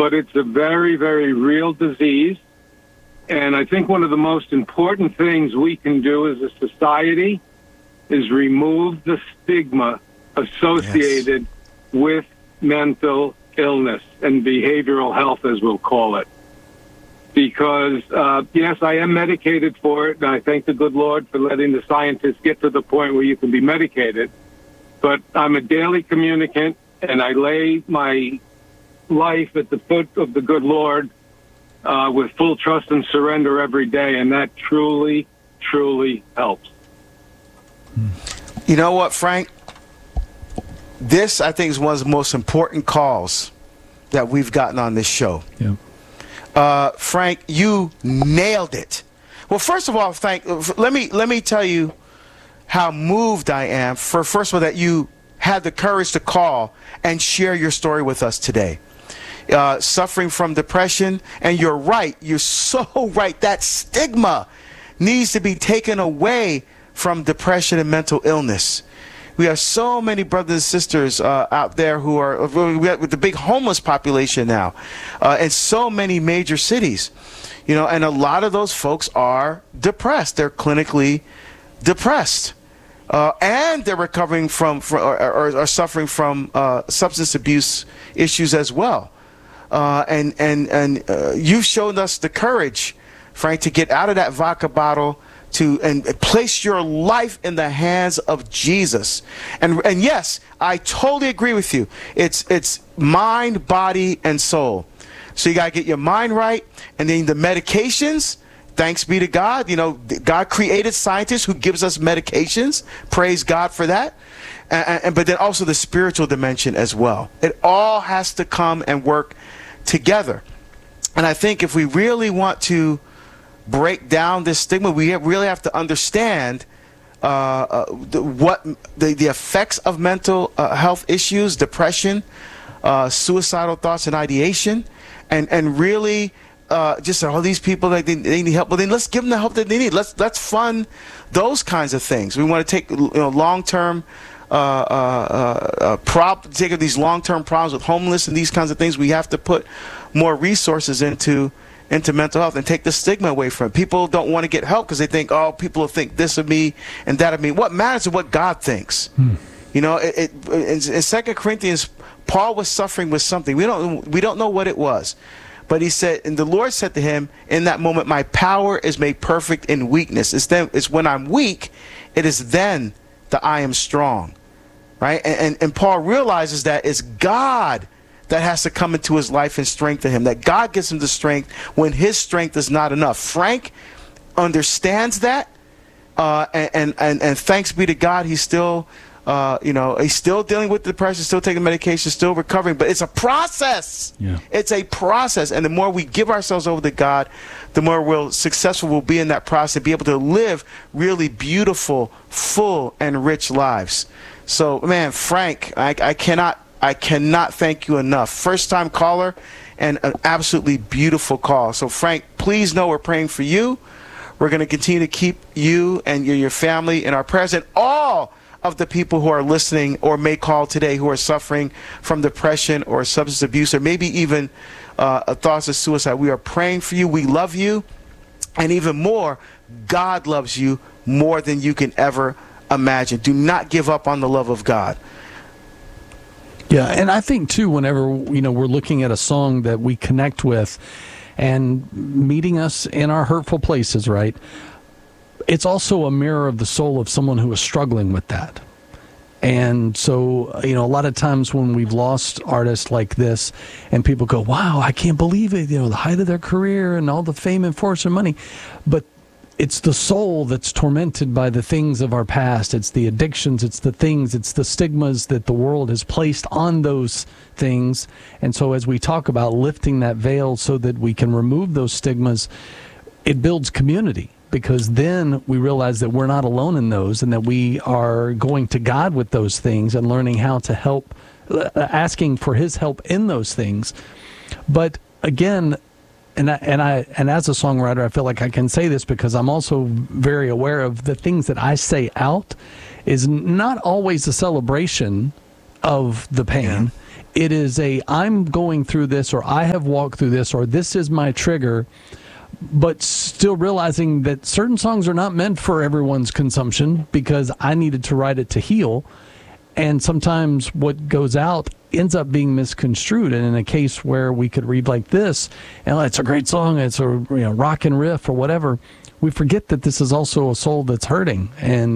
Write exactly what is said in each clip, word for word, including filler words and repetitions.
but it's a very, very real disease. And I think one of the most important things we can do as a society is remove the stigma associated yes. with mental illness and behavioral health, as we'll call it. Because, uh, yes, I am medicated for it, and I thank the good Lord for letting the scientists get to the point where you can be medicated. But I'm a daily communicant, and I lay my life at the foot of the good Lord uh, with full trust and surrender every day, and that truly, truly helps. You know what, Frank? This, I think, is one of the most important calls that we've gotten on this show. Yeah. Uh, Frank, you nailed it. Well, first of all, Frank, let me let me tell you how moved I am. For first of all, that you had the courage to call and share your story with us today. Uh, suffering from depression, and you're right. You're so right. That stigma needs to be taken away from depression and mental illness. We have so many brothers and sisters uh, out there who are, we have with the big homeless population now uh, in so many major cities, you know, and a lot of those folks are depressed. They're clinically depressed. Uh, and they're recovering from, from or, or, or suffering from uh, substance abuse issues as well. Uh, and and, and uh, you've shown us the courage, Frank, to get out of that vodka bottle to and place your life in the hands of Jesus. And and yes, I totally agree with you. It's it's mind, body, and soul. So you got to get your mind right, and then the medications, thanks be to God. You know, God created scientists who gives us medications. Praise God for that. And, and but then also the spiritual dimension as well. It all has to come and work together. And I think if we really want to break down this stigma, we have, really have to understand uh, uh, the, what the, the effects of mental uh, health issues, depression, uh, suicidal thoughts and ideation, and and really uh, just all oh, these people like they, they need help. Well, then let's give them the help that they need. Let's let's fund those kinds of things. We want to take you know, long-term uh, uh, uh, prop take these long-term problems with homelessness and these kinds of things. We have to put more resources into. into mental health and take the stigma away from it. People don't want to get help because they think, oh, people will think this of me and that of me. What matters is what God thinks. Hmm. You know, it, it, in, in Second Corinthians, Paul was suffering with something. We don't we don't know what it was. But he said, and the Lord said to him, in that moment, my power is made perfect in weakness. It's then it's when I'm weak, it is then that I am strong. Right? And, and, and Paul realizes that it's God that has to come into his life and strengthen him, that God gives him the strength when his strength is not enough. Frank understands that, uh, and, and, and, and thanks be to God, he's still, uh, you know, he's still dealing with depression, still taking medication, still recovering, but it's a process. Yeah. It's a process, and the more we give ourselves over to God, the more we'll successful we'll be in that process, be able to live really beautiful, full, and rich lives. So, man, Frank, I, I cannot I cannot thank you enough. First time caller and an absolutely beautiful call. So Frank, please know we're praying for you. We're going to continue to keep you and your, your family in our prayers, and all of the people who are listening or may call today who are suffering from depression or substance abuse or maybe even uh, thoughts of suicide. We are praying for you. We love you. And even more, God loves you more than you can ever imagine. Do not give up on the love of God. Yeah, and I think, too, whenever, you know, we're looking at a song that we connect with and meeting us in our hurtful places, right, it's also a mirror of the soul of someone who is struggling with that. And so, you know, a lot of times when we've lost artists like this and people go, wow, I can't believe it, you know, the height of their career and all the fame and fortune and money. But it's the soul that's tormented by the things of our past. It's the addictions, it's the things, it's the stigmas that the world has placed on those things. And so as we talk about lifting that veil so that we can remove those stigmas, it builds community, because then we realize that we're not alone in those and that we are going to God with those things and learning how to help, asking for his help in those things. But again, And I, and I and as a songwriter, I feel like I can say this because I'm also very aware of the things that I say out is not always a celebration of the pain. it is a, I'm going through this, or I have walked through this, or this is my trigger, but still realizing that certain songs are not meant for everyone's consumption because I needed to write it to heal. And sometimes what goes out ends up being misconstrued. And in a case where we could read like this, and it's a great song, it's a you know rock and riff or whatever, we forget that this is also a soul that's hurting,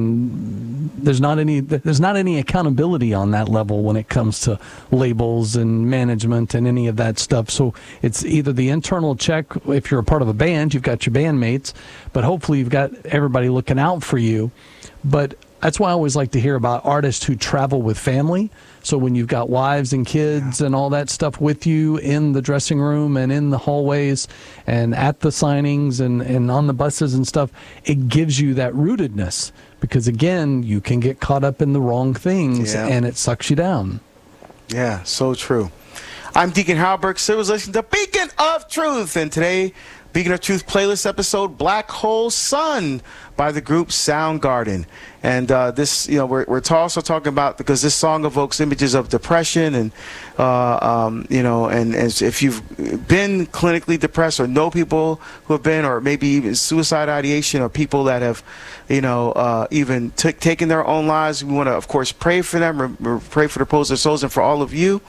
and there's not any there's not any accountability on that level when it comes to labels and management and any of that stuff. So it's either the internal check. If you're a part of a band, you've got your bandmates, but hopefully you've got everybody looking out for you. But that's why I always like to hear about artists who travel with family. So when you've got wives and kids yeah. and all that stuff with you in the dressing room and in the hallways and at the signings and, and on the buses and stuff, it gives you that rootedness. Because, again, you can get caught up in the wrong things yeah. and it sucks you down. Yeah, so true. I'm Deacon Halberg. So was listening to Beacon of Truth. And today, Beacon of Truth playlist episode, Black Hole Sun by the group Soundgarden. And uh, this, you know, we're, we're also talking about, because this song evokes images of depression and, uh, um, you know, and, and if you've been clinically depressed or know people who have been, or maybe even suicide ideation, or people that have, you know, uh, even t- taken their own lives, we want to, of course, pray for them, re- re- pray for the repose of their souls, and for all of you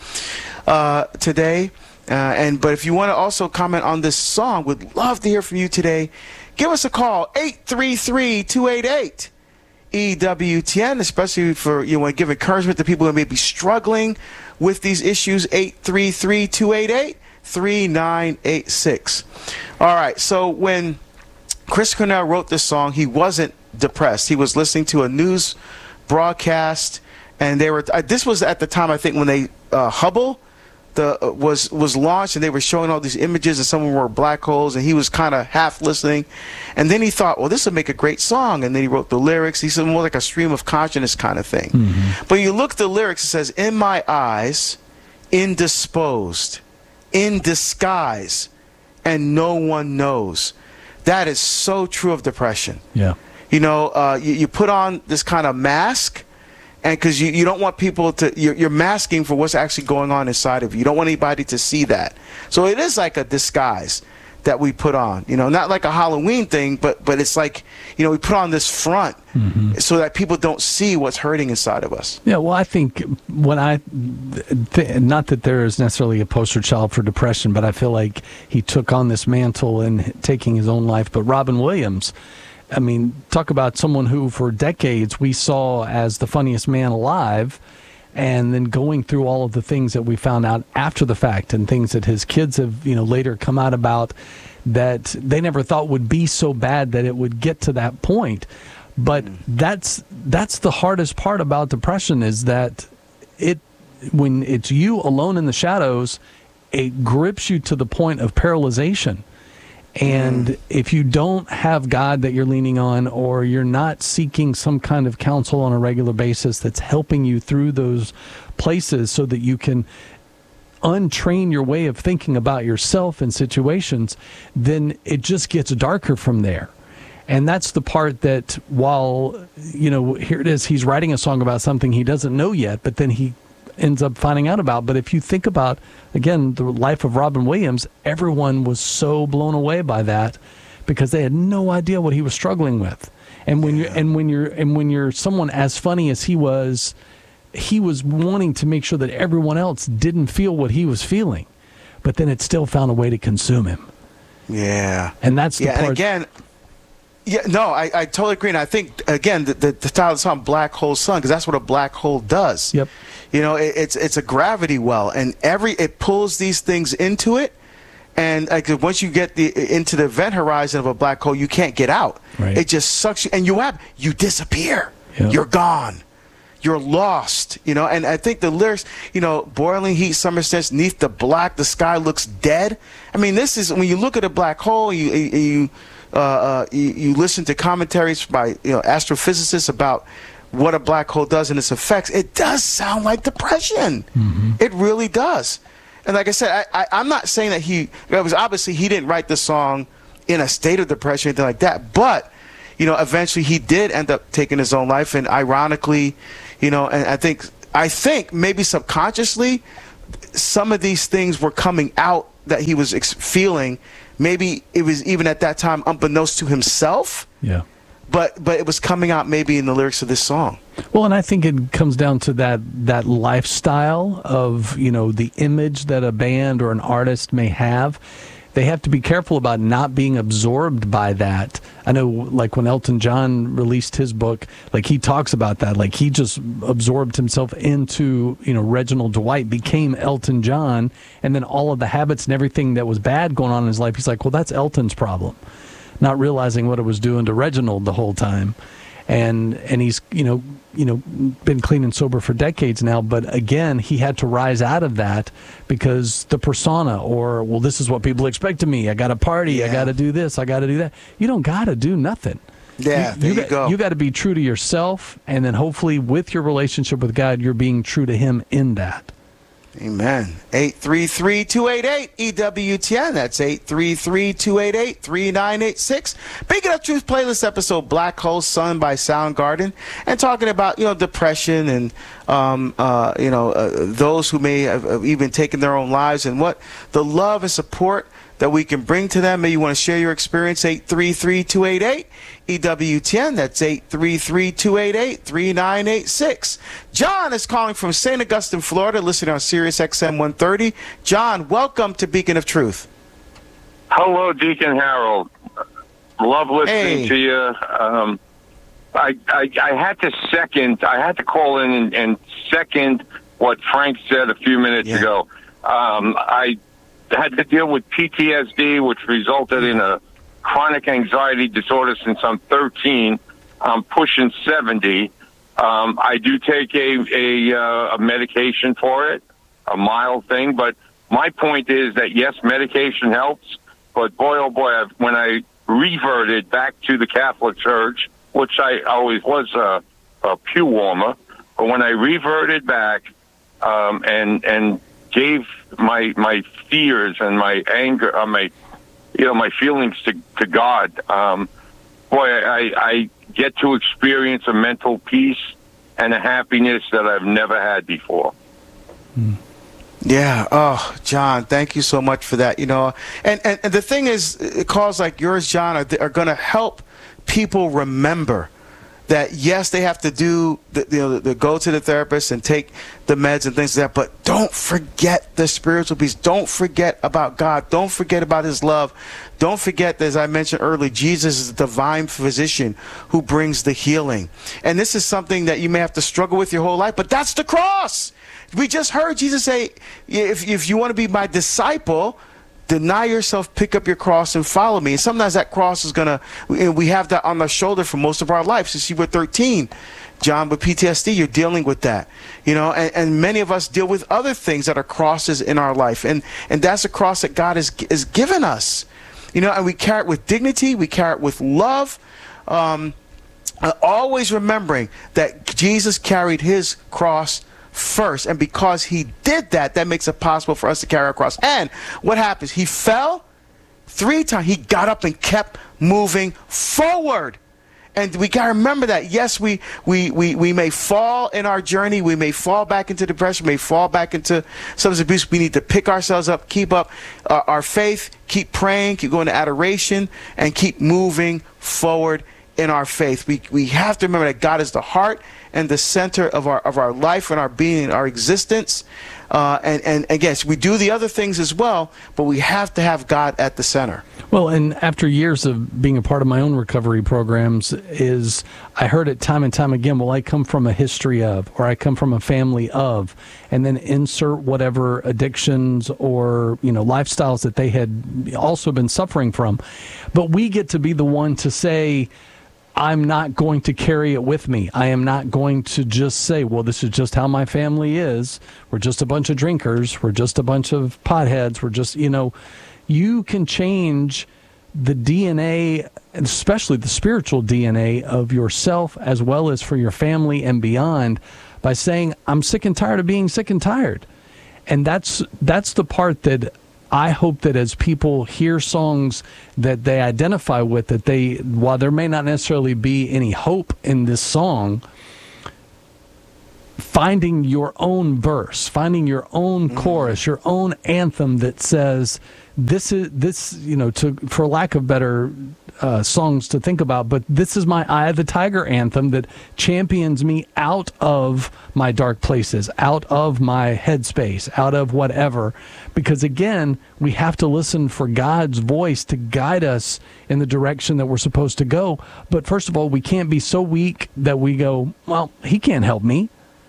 uh, today. Uh, and but if you want to also comment on this song, we'd love to hear from you today. Give us a call, eight three three, two eight eight, E W T N, especially for you want to give encouragement to people who may be struggling with these issues, eight three three, two eight eight, three nine eight six. All right, so when Chris Cornell wrote this song, he wasn't depressed. He was listening to a news broadcast, and they were. Uh, this was at the time, I think, when they uh, Hubble the uh, was was launched, and they were showing all these images, and some of them were black holes, and he was kind of half listening, and then he thought, well, this would make a great song, and then he wrote the lyrics. He said more like a stream of consciousness kind of thing. Mm-hmm. But you look at the lyrics, it says, "In my eyes, indisposed, in disguise, and no one knows." That is so true of depression. Yeah. You know, uh, you, you put on this kind of mask, and because you, you don't want people to, you're, you're masking for what's actually going on inside of you. You don't want anybody to see that. So it is like a disguise that we put on. You know, not like a Halloween thing, but but it's like, you know, we put on this front mm-hmm. so that people don't see what's hurting inside of us. Yeah, well, I think when I, th- not that there is necessarily a poster child for depression, but I feel like he took on this mantle and taking his own life. But Robin Williams, I mean, talk about someone who for decades we saw as the funniest man alive, and then going through all of the things that we found out after the fact, and things that his kids have, you know, later come out about that they never thought would be so bad that it would get to that point. But that's that's the hardest part about depression, is that it when it's you alone in the shadows, it grips you to the point of paralyzation. And mm. if you don't have God that you're leaning on, or you're not seeking some kind of counsel on a regular basis that's helping you through those places so that you can untrain your way of thinking about yourself in situations, then it just gets darker from there. And that's the part that, while, you know, here it is, he's writing a song about something he doesn't know yet, but then he ends up finding out about. But if you think about, again, the life of Robin Williams, everyone was so blown away by that because they had no idea what he was struggling with. And when yeah. you're and when you're and when you're someone as funny as he was, he was wanting to make sure that everyone else didn't feel what he was feeling, but then it still found a way to consume him. Yeah. And that's the yeah, part. And again, yeah, no, I, I totally agree. And I think, again, the, the, the title of the song, Black Hole Sun, because that's what a black hole does. Yep. You know, it, it's it's a gravity well, and every it pulls these things into it, and like, once you get the into the event horizon of a black hole, you can't get out. Right. It just sucks you, and you have you disappear. Yep. You're gone. You're lost. You know, and I think the lyrics, you know, boiling heat, summer stench, neath the black, the sky looks dead. I mean, this is when you look at a black hole, you you uh, uh, you, you listen to commentaries by you know astrophysicists about what a black hole does and its effects. It does sound like depression. Mm-hmm. It really does. And like I said, I, I, I'm not saying that he, it was obviously he didn't write the song in a state of depression or anything like that, but, you know, eventually he did end up taking his own life. And ironically, you know, and I think, I think maybe subconsciously, some of these things were coming out that he was ex- feeling. Maybe it was even at that time unbeknownst to himself. Yeah. But but it was coming out maybe in the lyrics of this song. Well, and I think it comes down to that that lifestyle of, you know, the image that a band or an artist may have. They have to be careful about not being absorbed by that. I know, like, when Elton John released his book, like, he talks about that. Like, he just absorbed himself into, you know, Reginald Dwight, became Elton John, and then all of the habits and everything that was bad going on in his life, he's like, well, that's Elton's problem. Not realizing what it was doing to Reginald the whole time. And and he's, you know, you know, been clean and sober for decades now. But again, he had to rise out of that because the persona, or, well, this is what people expect of me. I got to party. Yeah. I got to do this. I got to do that. You don't got to do nothing. Yeah, you, there you, you got, go. You got to be true to yourself. And then hopefully with your relationship with God, you're being true to him in that. Amen. eight three three, two eight eight, E W T N. That's eight three three, two eight eight, three nine eight six. Speaking of Truth Playlist episode, Black Hole Sun by Soundgarden, and talking about, you know, depression and, um, uh, you know, uh, those who may have, have even taken their own lives, and what the love and support that we can bring to them. Maybe you want to share your experience, eight three three, two eight eight, E W T N. That's eight three three, two eight eight, three nine eight six. John is calling from Saint Augustine, Florida, listening on Sirius X M one thirty. John, welcome to Beacon of Truth. Hello, Deacon Harold. Love listening Hey. to you. Um, I, I I had to second, I had to call in and, and second what Frank said a few minutes Yeah. ago. Um, I had to deal with P T S D, which resulted in a chronic anxiety disorder since I'm thirteen. I'm pushing seventy. Um, I do take a, a, uh, a medication for it, a mild thing, but my point is that, yes, medication helps, but boy, oh boy, I've, when I reverted back to the Catholic Church, which I always was a, a pew warmer, but when I reverted back um, and and gave my my fears and my anger, uh, my you know my feelings to to God, um, boy, I, I get to experience a mental peace and a happiness that I've never had before. Mm. Yeah. Oh, John, thank you so much for that. You know, and, and, and the thing is, calls like yours, John, are, are going to help people remember that, yes, they have to do, the, you know, the, go to the therapist and take the meds and things like that, but don't forget the spiritual piece. Don't forget about God. Don't forget about his love. Don't forget, as I mentioned earlier, Jesus is the divine physician who brings the healing. And this is something that you may have to struggle with your whole life, but that's the cross. We just heard Jesus say, if, if you want to be my disciple, deny yourself, pick up your cross, and follow me. And sometimes that cross is going to, we have that on our shoulder for most of our life. Since you were thirteen, John, with P T S D, you're dealing with that. You know, and, and many of us deal with other things that are crosses in our life. And, and that's a cross that God has, has given us. You know, and we carry it with dignity. We carry it with love. Um, uh, always remembering that Jesus carried his cross first, and because he did that, that makes it possible for us to carry our cross. And what happens? He fell three times. He got up and kept moving forward. And we got to remember that. Yes, we, we, we, we may fall in our journey. We may fall back into depression. We may fall back into substance abuse. We need to pick ourselves up, keep up uh, our faith, keep praying, keep going to adoration, and keep moving forward in our faith. We, we have to remember that God is the heart and the center of our of our life and our being and our existence. Uh, and, and again, we do the other things as well, but we have to have God at the center. Well, and after years of being a part of my own recovery programs, is I heard it time and time again, well, I come from a history of, or I come from a family of, and then insert whatever addictions or, you know, lifestyles that they had also been suffering from. But we get to be the one to say, I'm not going to carry it with me. I am not going to just say, well, this is just how my family is. We're just a bunch of drinkers. We're just a bunch of potheads. We're just, you know, you can change the D N A, especially the spiritual D N A of yourself as well as for your family and beyond, by saying, I'm sick and tired of being sick and tired. And that's that's the part that I hope that as people hear songs that they identify with, that they, while there may not necessarily be any hope in this song, finding your own verse, finding your own Mm-hmm. chorus, your own anthem that says, this is, this, you know, to, for lack of better uh, songs to think about, but this is my Eye of the Tiger anthem that champions me out of my dark places, out of my headspace, out of whatever. Because again, we have to listen for God's voice to guide us in the direction that we're supposed to go. But first of all, we can't be so weak that we go, well, he can't help me.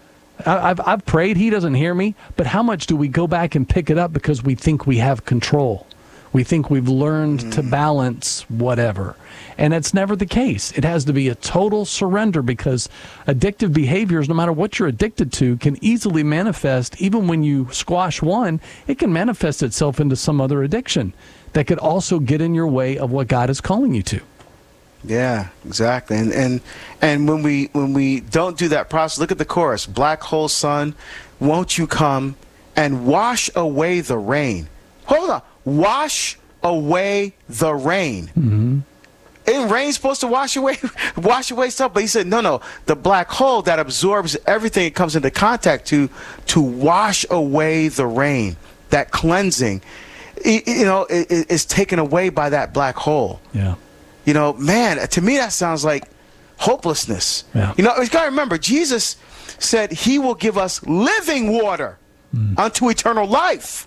I- I've, I've prayed, he doesn't hear me. But how much do we go back and pick it up because we think we have control? We think we've learned mm. to balance whatever. And it's never the case. It has to be a total surrender, because addictive behaviors, no matter what you're addicted to, can easily manifest. Even when you squash one, it can manifest itself into some other addiction that could also get in your way of what God is calling you to. Yeah, exactly. And and and when we when we don't do that process, look at the chorus. Black hole sun, won't you come and wash away the rain? Hold on. Wash away the rain. Mm-hmm. Ain't rain supposed to wash away wash away stuff? But he said, no, no. The black hole that absorbs everything it comes into contact to, to wash away the rain. That cleansing, you know, is taken away by that black hole. Yeah. You know, man, to me that sounds like hopelessness. Yeah. You know, you got to remember, Jesus said he will give us living water mm. unto eternal life.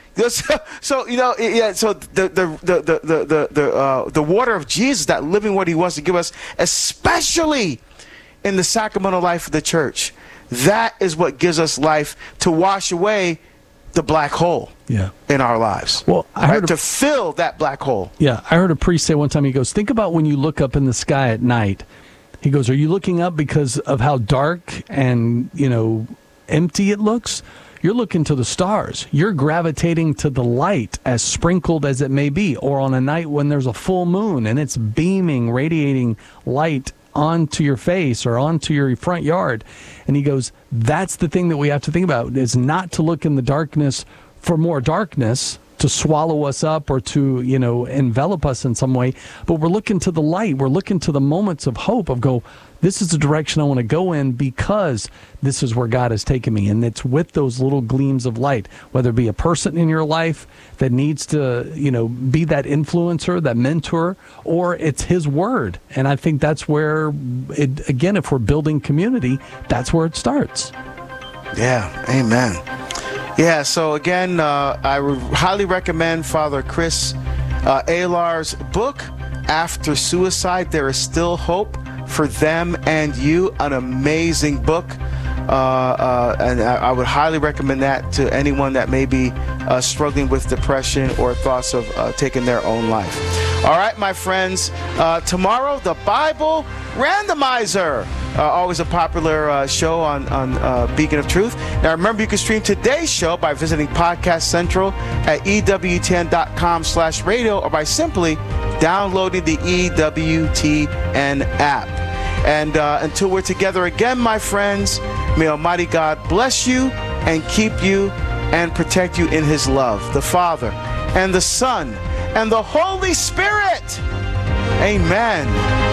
So, so you know, yeah. So the the the the the the the, uh, the water of Jesus, that living water he wants to give us, especially in the sacramental life of the church, that is what gives us life to wash away the black hole. Yeah. In our lives. Well, I heard right? a, to fill that black hole. Yeah, I heard a priest say one time. He goes, "Think about when you look up in the sky at night." He goes, "Are you looking up because of how dark and, you know, empty it looks? You're looking to the stars. You're gravitating to the light, as sprinkled as it may be, or on a night when there's a full moon and it's beaming, radiating light onto your face or onto your front yard." And he goes, that's the thing that we have to think about, is not to look in the darkness for more darkness, to swallow us up or to, you know, envelop us in some way, but we're looking to the light. We're looking to the moments of hope of go, this is the direction I want to go in because this is where God has taken me. And it's with those little gleams of light, whether it be a person in your life that needs to, you know, be that influencer, that mentor, or it's his word. And I think that's where, it, again, if we're building community, that's where it starts. Yeah, amen. Yeah, so again, uh, I would highly recommend Father Chris uh, Alar's book, After Suicide, There Is Still Hope for Them and You. An amazing book. Uh, uh, and I, I would highly recommend that to anyone that may be uh, struggling with depression or thoughts of uh, taking their own life. All right, my friends, uh, tomorrow, the Bible Randomizer. Uh, always a popular uh, show on, on uh, Beacon of Truth. Now, remember, you can stream today's show by visiting Podcast Central at E W T N dot com slash radio or by simply downloading the E W T N app. And uh, until we're together again, my friends, may Almighty God bless you and keep you and protect you in His love, the Father and the Son and the Holy Spirit. Amen.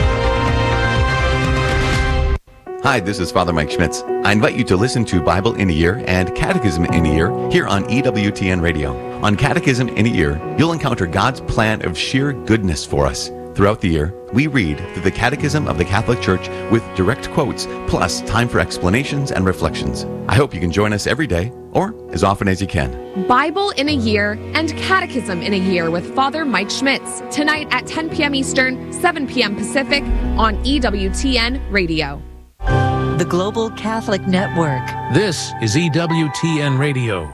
Hi, this is Father Mike Schmitz. I invite you to listen to Bible in a Year and Catechism in a Year here on E W T N Radio. On Catechism in a Year, you'll encounter God's plan of sheer goodness for us. Throughout the year, we read through the Catechism of the Catholic Church with direct quotes, plus time for explanations and reflections. I hope you can join us every day, or as often as you can. Bible in a Year and Catechism in a Year with Father Mike Schmitz, tonight at ten p.m. Eastern, seven p.m. Pacific on E W T N Radio. The Global Catholic Network. This is E W T N Radio.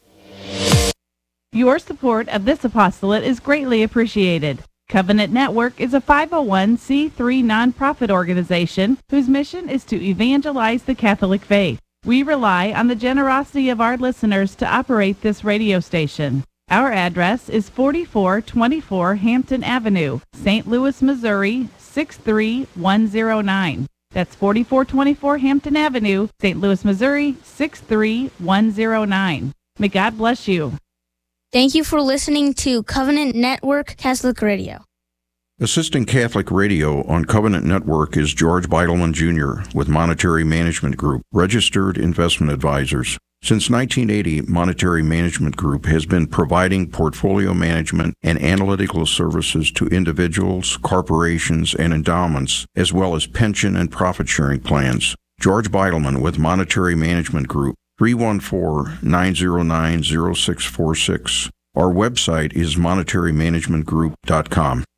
Your support of this apostolate is greatly appreciated. Covenant Network is a five oh one c three nonprofit organization whose mission is to evangelize the Catholic faith. We rely on the generosity of our listeners to operate this radio station. Our address is forty-four twenty-four Hampton Avenue, Saint Louis, Missouri, six three one zero nine. That's forty-four twenty-four Hampton Avenue, Saint Louis, Missouri, six three one zero nine. May God bless you. Thank you for listening to Covenant Network Catholic Radio. Assisting Catholic Radio on Covenant Network is George Beidelman Junior with Monetary Management Group, registered investment advisors. Since nineteen eighty, Monetary Management Group has been providing portfolio management and analytical services to individuals, corporations, and endowments, as well as pension and profit-sharing plans. George Beidelman with Monetary Management Group, three one four, nine zero nine, zero six four six. Our website is monetary management group dot com.